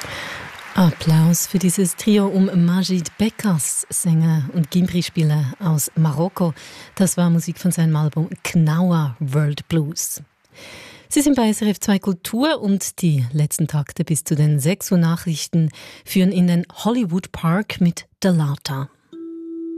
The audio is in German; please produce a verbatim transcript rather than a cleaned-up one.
Applaus für dieses Trio um Majid Bekas, Sänger und Gimbri-Spieler aus Marokko. Das war Musik von seinem Album Knaua World Blues. Sie sind bei S R F zwei Kultur und die letzten Takte bis zu den sechs Uhr Nachrichten führen in den Hollywood Park mit Delata.